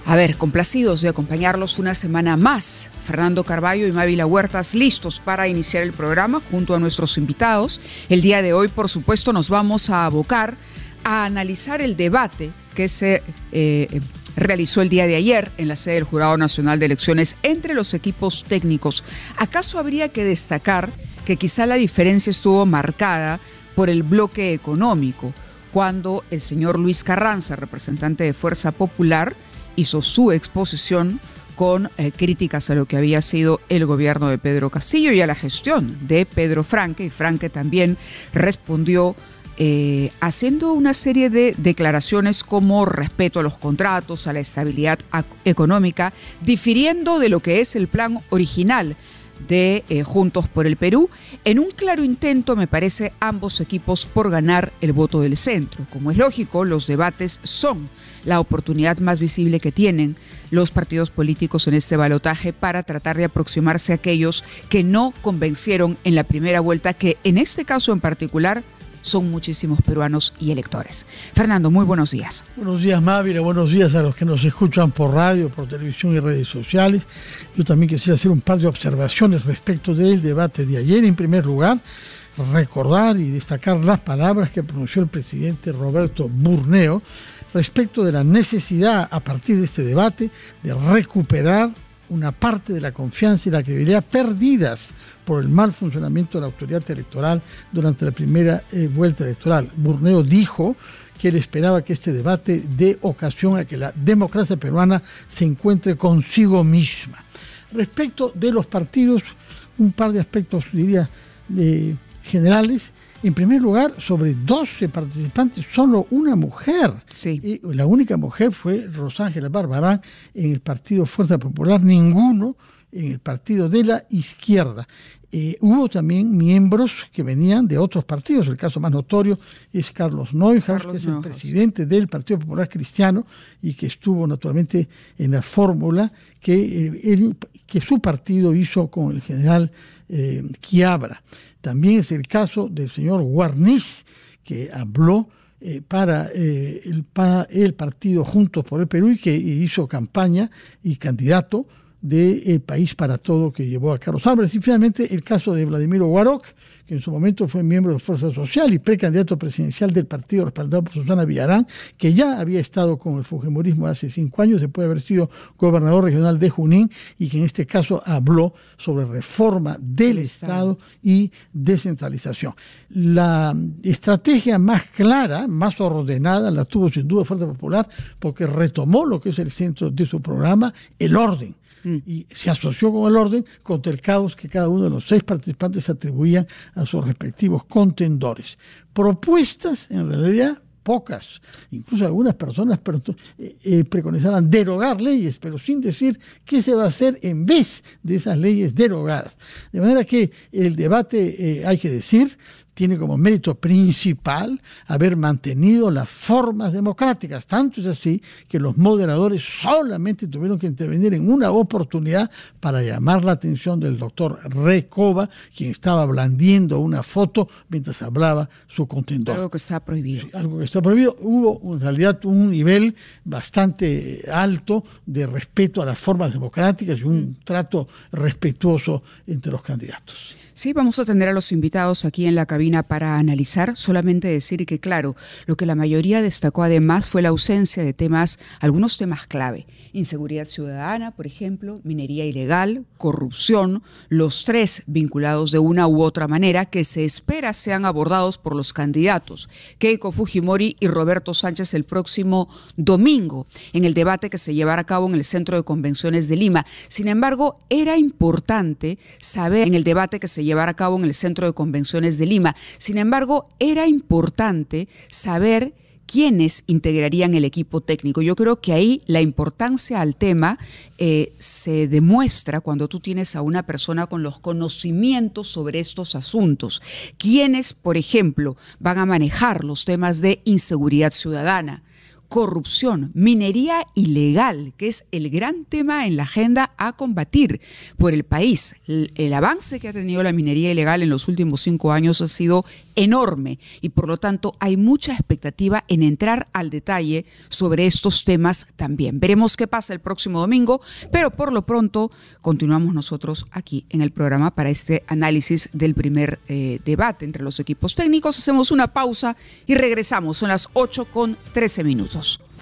A ver, complacidos de acompañarlos una semana más. Fernando Carballo y Mávila Huertas listos para iniciar el programa junto a nuestros invitados. El día de hoy, por supuesto, nos vamos a abocar a analizar el debate que se realizó el día de ayer en la sede del Jurado Nacional de Elecciones entre los equipos técnicos. ¿Acaso habría que destacar que quizá la diferencia estuvo marcada por el bloque económico, cuando el señor Luis Carranza, representante de Fuerza Popular, hizo su exposición con críticas a lo que había sido el gobierno de Pedro Castillo y a la gestión de Pedro Franque, y Franque también respondió haciendo una serie de declaraciones como respeto a los contratos, a la estabilidad económica, difiriendo de lo que es el plan original de Juntos por el Perú, en un claro intento, me parece, ambos equipos por ganar el voto del centro. Como es lógico, los debates son la oportunidad más visible que tienen los partidos políticos en este balotaje para tratar de aproximarse a aquellos que no convencieron en la primera vuelta, que en este caso en particular son muchísimos peruanos y electores. Fernando, muy buenos días. Buenos días, Mávila. Buenos días a los que nos escuchan por radio, por televisión y redes sociales. Yo también quisiera hacer un par de observaciones respecto del debate de ayer. En primer lugar, recordar y destacar las palabras que pronunció el presidente Roberto Burneo respecto de la necesidad, a partir de este debate, de recuperar una parte de la confianza y la credibilidad perdidas por el mal funcionamiento de la autoridad electoral durante la primera vuelta electoral. Burneo dijo que él esperaba que este debate dé ocasión a que la democracia peruana se encuentre consigo misma. Respecto de los partidos, un par de aspectos, diría, generales. En primer lugar, sobre 12 participantes, solo una mujer. Sí. Y la única mujer fue Rosángela Barbarán en el partido Fuerza Popular, ninguno en el partido de la izquierda. Hubo también miembros que venían de otros partidos. El caso más notorio es Carlos Neuhaus, que es el presidente del Partido Popular Cristiano y que estuvo naturalmente en la fórmula que su partido hizo con el general Quiabra. También es el caso del señor Guarniz, que habló para el partido Juntos por el Perú y que hizo campaña y candidato de País para Todo, que llevó a Carlos Álvarez. Y finalmente el caso de Vladimiro Guaroc, que en su momento fue miembro de Fuerza Social y precandidato presidencial del partido respaldado por Susana Villarán, que ya había estado con el fujimorismo hace 5 años, después de haber sido gobernador regional de Junín, y que en este caso habló sobre reforma del Estado y descentralización. La estrategia más clara, más ordenada, la tuvo sin duda Fuerza Popular, porque retomó lo que es el centro de su programa, el orden. Y se asoció con el orden contra el caos que cada uno de los 6 participantes atribuían a sus respectivos contendores. Propuestas, en realidad, pocas. Incluso algunas personas preconizaban derogar leyes, pero sin decir qué se va a hacer en vez de esas leyes derogadas. De manera que el debate, hay que decir, tiene como mérito principal haber mantenido las formas democráticas. Tanto es así que los moderadores solamente tuvieron que intervenir en una oportunidad para llamar la atención del doctor Recoba, quien estaba blandiendo una foto mientras hablaba su contendor. Algo que está prohibido. Sí, algo que está prohibido. Hubo en realidad un nivel bastante alto de respeto a las formas democráticas y un trato respetuoso entre los candidatos. Sí, vamos a tener a los invitados aquí en la cabina para analizar. Solamente decir que, claro, lo que la mayoría destacó además fue la ausencia de algunos temas clave. Inseguridad ciudadana, por ejemplo, minería ilegal, corrupción, los 3 vinculados de una u otra manera que se espera sean abordados por los candidatos Keiko Fujimori y Roberto Sánchez el próximo domingo en el debate que se llevará a cabo en el Centro de Convenciones de Lima. Sin embargo, era importante saber en el debate que se llevará a cabo en el Centro de Convenciones de Lima. Sin embargo, era importante saber quiénes integrarían el equipo técnico. Yo creo que ahí la importancia al tema se demuestra cuando tú tienes a una persona con los conocimientos sobre estos asuntos. ¿Quiénes, por ejemplo, van a manejar los temas de inseguridad ciudadana, corrupción, minería ilegal, que es el gran tema en la agenda a combatir por el país? El avance que ha tenido la minería ilegal en los últimos 5 años ha sido enorme y por lo tanto hay mucha expectativa en entrar al detalle sobre estos temas también. Veremos qué pasa el próximo domingo, pero por lo pronto continuamos nosotros aquí en el programa para este análisis del primer debate entre los equipos técnicos. Hacemos una pausa y regresamos. Son las 8:13.